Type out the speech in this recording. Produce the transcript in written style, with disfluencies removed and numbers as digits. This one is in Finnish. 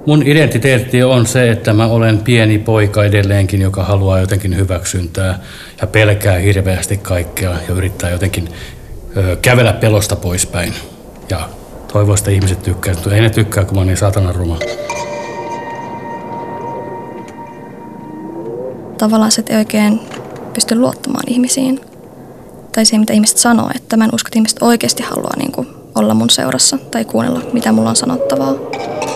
Mun identiteetti on se, että mä olen pieni poika edelleenkin, joka haluaa jotenkin hyväksyntää ja pelkää hirveästi kaikkea ja yrittää jotenkin kävellä pelosta poispäin. Ja toivoo, että ihmiset tykkää. Ei ne tykkää, kun mä oon niin saatanan ruma. Tavallaan se ei oikein pysty luottamaan ihmisiin. Tai siihen, mitä ihmiset sanoo. Että mä en usko, että ihmiset oikeasti haluaa olla mun seurassa tai kuunnella, mitä mulla on sanottavaa.